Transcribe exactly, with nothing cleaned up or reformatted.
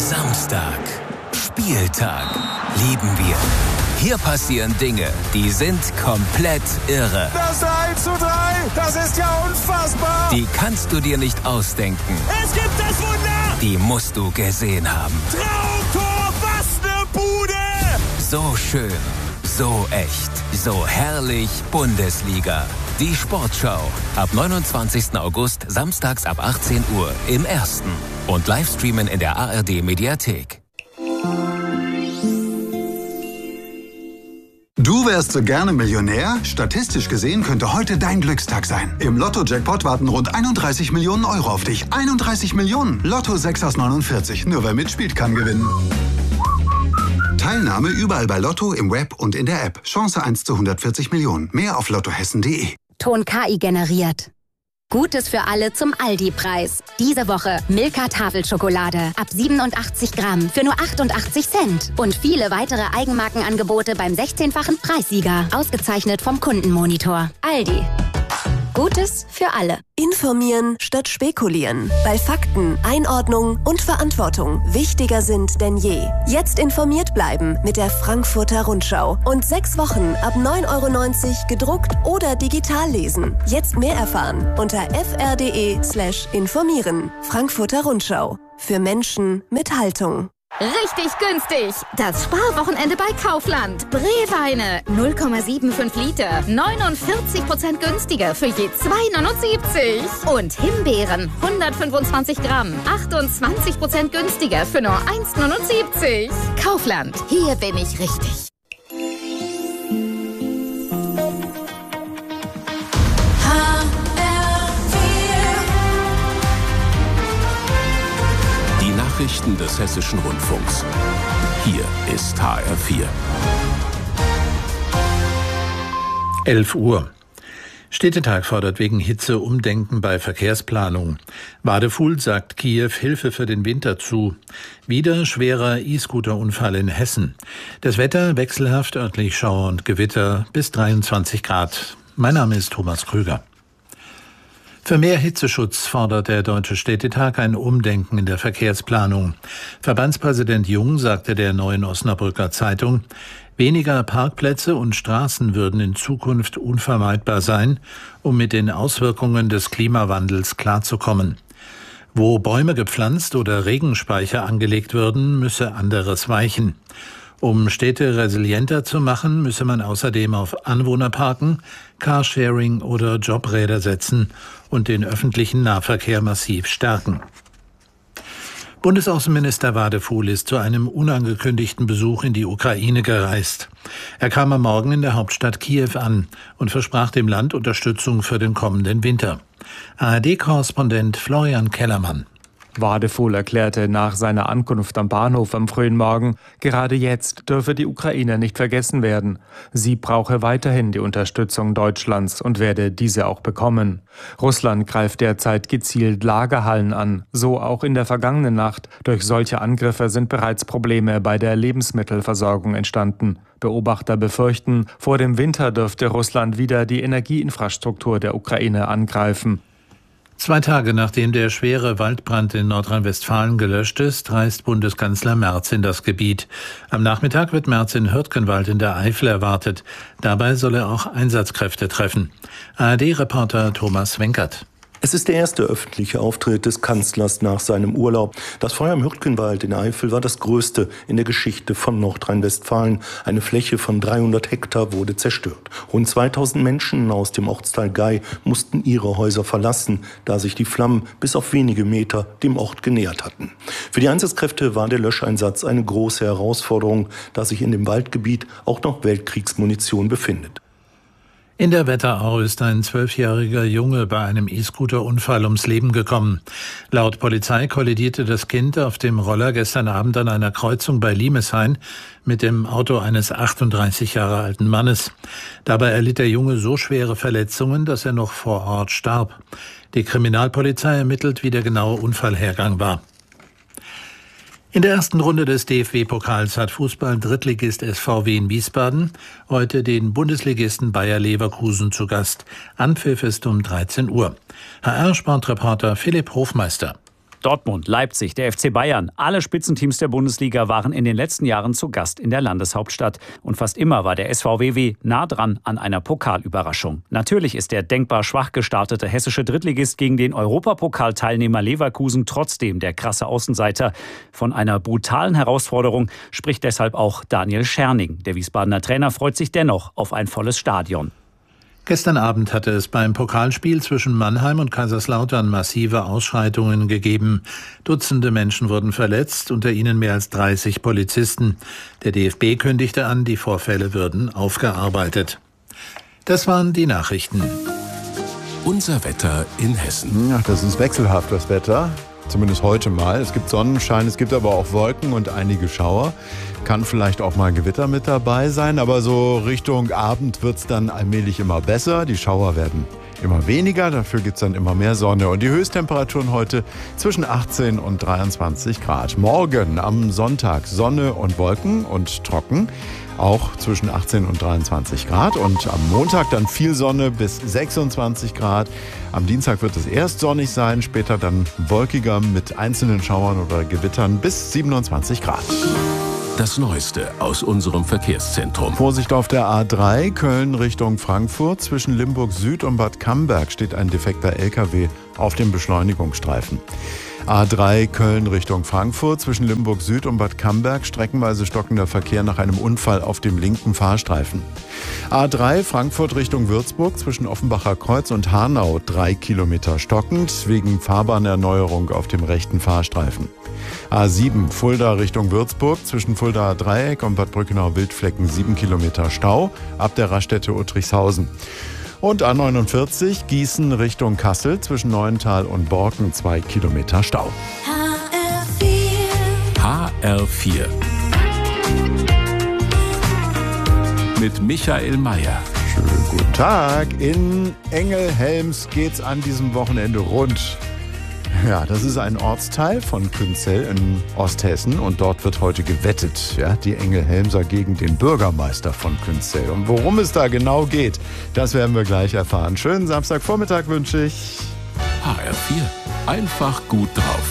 Samstag. Spieltag. Lieben wir. Hier passieren Dinge, die sind komplett irre. Das eins zu drei, das ist ja unfassbar. Die kannst du dir nicht ausdenken. Es gibt das Wunder. Die musst du gesehen haben. Traumtor, was eine Bude. So schön, so echt, so herrlich Bundesliga. Die Sportschau. Ab neunundzwanzigsten August, samstags ab achtzehn Uhr im Ersten. Und Livestreamen in der A R D-Mediathek. Du wärst so gerne Millionär? Statistisch gesehen könnte heute dein Glückstag sein. Im Lotto-Jackpot warten rund einunddreißig Millionen Euro auf dich. einunddreißig Millionen! Lotto sechs aus neunundvierzig. Nur wer mitspielt, kann gewinnen. Teilnahme überall bei Lotto, im Web und in der App. Chance eins zu hundertvierzig Millionen. Mehr auf lottohessen punkt de. Ton K I generiert. Gutes für alle zum Aldi-Preis. Diese Woche Milka Tafelschokolade ab siebenundachtzig Gramm für nur achtundachtzig Cent. Und viele weitere Eigenmarkenangebote beim sechzehnfachen Preissieger. Ausgezeichnet vom Kundenmonitor. Aldi. Gutes für alle. Informieren statt spekulieren. Weil Fakten, Einordnung und Verantwortung wichtiger sind denn je. Jetzt informiert bleiben mit der Frankfurter Rundschau. Und sechs Wochen ab neun Euro neunzig gedruckt oder digital lesen. Jetzt mehr erfahren unter f r punkt de slash informieren. Frankfurter Rundschau. Für Menschen mit Haltung. Richtig günstig! Das Sparwochenende bei Kaufland. Breweine null Komma fünfundsiebzig Liter. neunundvierzig Prozent günstiger für je zwei Euro neunundsiebzig. Und Himbeeren hundertfünfundzwanzig Gramm. achtundzwanzig Prozent günstiger für nur eins Euro neunundsiebzig. Kaufland. Hier bin ich richtig. Nachrichten des Hessischen Rundfunks. Hier ist H R vier. elf Uhr. Städtetag fordert wegen Hitze Umdenken bei Verkehrsplanung. Wadefuhl sagt Kiew Hilfe für den Winter zu. Wieder schwerer E-Scooter-Unfall in Hessen. Das Wetter wechselhaft, örtlich Schauer und Gewitter bis dreiundzwanzig Grad. Mein Name ist Thomas Krüger. Für mehr Hitzeschutz fordert der Deutsche Städtetag ein Umdenken in der Verkehrsplanung. Verbandspräsident Jung sagte der Neuen Osnabrücker Zeitung, weniger Parkplätze und Straßen würden in Zukunft unvermeidbar sein, um mit den Auswirkungen des Klimawandels klarzukommen. Wo Bäume gepflanzt oder Regenspeicher angelegt würden, müsse anderes weichen. Um Städte resilienter zu machen, müsse man außerdem auf Anwohnerparken, Carsharing oder Jobräder setzen und den öffentlichen Nahverkehr massiv stärken. Bundesaußenminister Wadefuhl ist zu einem unangekündigten Besuch in die Ukraine gereist. Er kam am Morgen in der Hauptstadt Kiew an und versprach dem Land Unterstützung für den kommenden Winter. A R D-Korrespondent Florian Kellermann. Wadefuhl erklärte nach seiner Ankunft am Bahnhof am frühen Morgen, gerade jetzt dürfe die Ukraine nicht vergessen werden. Sie brauche weiterhin die Unterstützung Deutschlands und werde diese auch bekommen. Russland greift derzeit gezielt Lagerhallen an, so auch in der vergangenen Nacht. Durch solche Angriffe sind bereits Probleme bei der Lebensmittelversorgung entstanden. Beobachter befürchten, vor dem Winter dürfte Russland wieder die Energieinfrastruktur der Ukraine angreifen. Zwei Tage nachdem der schwere Waldbrand in Nordrhein-Westfalen gelöscht ist, reist Bundeskanzler Merz in das Gebiet. Am Nachmittag wird Merz in Hürtgenwald in der Eifel erwartet. Dabei soll er auch Einsatzkräfte treffen. A R D-Reporter Thomas Wenkert. Es ist der erste öffentliche Auftritt des Kanzlers nach seinem Urlaub. Das Feuer im Hürtgenwald in Eifel war das größte in der Geschichte von Nordrhein-Westfalen. Eine Fläche von dreihundert Hektar wurde zerstört. Rund zweitausend Menschen aus dem Ortsteil Gei mussten ihre Häuser verlassen, da sich die Flammen bis auf wenige Meter dem Ort genähert hatten. Für die Einsatzkräfte war der Löscheinsatz eine große Herausforderung, da sich in dem Waldgebiet auch noch Weltkriegsmunition befindet. In der Wetterau ist ein zwölfjähriger Junge bei einem E-Scooter-Unfall ums Leben gekommen. Laut Polizei kollidierte das Kind auf dem Roller gestern Abend an einer Kreuzung bei Limeshain mit dem Auto eines achtunddreißig Jahre alten Mannes. Dabei erlitt der Junge so schwere Verletzungen, dass er noch vor Ort starb. Die Kriminalpolizei ermittelt, wie der genaue Unfallhergang war. In der ersten Runde des D F B-Pokals hat Fußball-Drittligist S V W in Wiesbaden heute den Bundesligisten Bayer Leverkusen zu Gast. Anpfiff ist um dreizehn Uhr. H R-Sportreporter Philipp Hofmeister. Dortmund, Leipzig, der F C Bayern, alle Spitzenteams der Bundesliga waren in den letzten Jahren zu Gast in der Landeshauptstadt. Und fast immer war der S V W W nah dran an einer Pokalüberraschung. Natürlich ist der denkbar schwach gestartete hessische Drittligist gegen den Europapokalteilnehmer Leverkusen trotzdem der krasse Außenseiter. Von einer brutalen Herausforderung spricht deshalb auch Daniel Scherning. Der Wiesbadener Trainer freut sich dennoch auf ein volles Stadion. Gestern Abend hatte es beim Pokalspiel zwischen Mannheim und Kaiserslautern massive Ausschreitungen gegeben. Dutzende Menschen wurden verletzt, unter ihnen mehr als dreißig Polizisten. Der D F B kündigte an, die Vorfälle würden aufgearbeitet. Das waren die Nachrichten. Unser Wetter in Hessen. Ach, das ist wechselhaft, das Wetter. Zumindest heute mal. Es gibt Sonnenschein, es gibt aber auch Wolken und einige Schauer. Kann vielleicht auch mal Gewitter mit dabei sein, aber so Richtung Abend wird es dann allmählich immer besser. Die Schauer werden immer weniger, dafür gibt es dann immer mehr Sonne. Und die Höchsttemperaturen heute zwischen achtzehn und dreiundzwanzig Grad. Morgen am Sonntag Sonne und Wolken und trocken. Auch zwischen achtzehn und dreiundzwanzig Grad. Und am Montag dann viel Sonne bis sechsundzwanzig Grad. Am Dienstag wird es erst sonnig sein, später dann wolkiger mit einzelnen Schauern oder Gewittern bis siebenundzwanzig Grad. Das Neueste aus unserem Verkehrszentrum. Vorsicht auf der A drei, Köln Richtung Frankfurt. Zwischen Limburg Süd und Bad Camberg steht ein defekter L K W auf dem Beschleunigungsstreifen. A drei Köln Richtung Frankfurt, zwischen Limburg Süd und Bad Camberg streckenweise stockender Verkehr nach einem Unfall auf dem linken Fahrstreifen. A drei Frankfurt Richtung Würzburg, zwischen Offenbacher Kreuz und Hanau drei Kilometer stockend, wegen Fahrbahnerneuerung auf dem rechten Fahrstreifen. A sieben Fulda Richtung Würzburg, zwischen Fuldaer Dreieck und Bad Brückenau-Wildflecken sieben Kilometer Stau, ab der Raststätte Uttrichshausen. Und A neunundvierzig Gießen Richtung Kassel, zwischen Neuental und Borken zwei Kilometer Stau. H R vier mit Michael Mayer. Schönen guten Tag. In Engelhelms geht's an diesem Wochenende rund. Ja, das ist ein Ortsteil von Künzell in Osthessen und dort wird heute gewettet, ja, die Engelhelmser gegen den Bürgermeister von Künzell. Und worum es da genau geht, das werden wir gleich erfahren. Schönen Samstagvormittag wünsche ich. H R vier, einfach gut drauf.